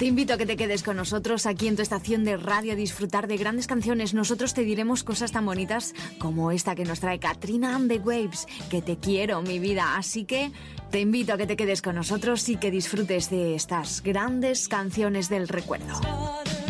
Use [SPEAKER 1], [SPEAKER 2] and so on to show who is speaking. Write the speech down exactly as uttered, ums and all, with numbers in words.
[SPEAKER 1] Te invito a que te quedes con nosotros aquí en tu estación de radio a disfrutar de grandes canciones. Nosotros te diremos cosas tan bonitas como esta que nos trae Katrina and the Waves, que te quiero, mi vida. Así que te invito a que te quedes con nosotros y que disfrutes de estas grandes canciones del recuerdo.